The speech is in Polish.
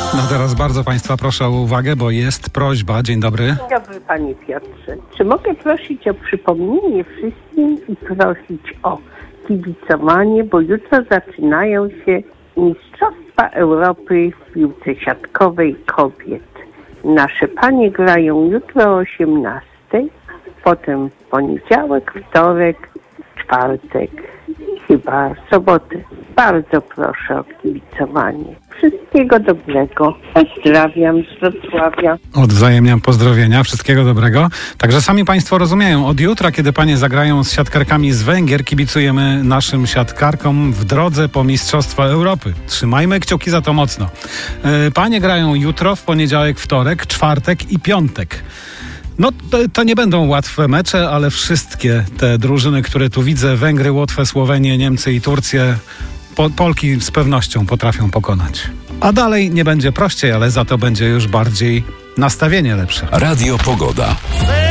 No teraz bardzo Państwa proszę o uwagę, bo jest prośba. Dzień dobry. Dzień dobry, panie Piotrze. Czy mogę prosić o przypomnienie wszystkim i prosić o kibicowanie, bo jutro zaczynają się Mistrzostwa Europy w piłce siatkowej kobiet. Nasze panie grają jutro o 18, potem poniedziałek, wtorek, czwartek i chyba sobotę. Bardzo proszę o kibicowanie. Wszystkiego dobrego. Pozdrawiam z Wrocławia. Odwzajemniam pozdrowienia. Wszystkiego dobrego. Także sami Państwo rozumieją, od jutra, kiedy panie zagrają z siatkarkami z Węgier, kibicujemy naszym siatkarkom w drodze po Mistrzostwa Europy. Trzymajmy kciuki za to mocno. Panie grają jutro, w poniedziałek, wtorek, czwartek i piątek. No, to nie będą łatwe mecze, ale wszystkie te drużyny, które tu widzę, Węgry, Łotwę, Słowenię, Niemcy i Turcję, Polki z pewnością potrafią pokonać. A dalej nie będzie prościej, ale za to będzie już bardziej nastawienie lepsze. Radio Pogoda.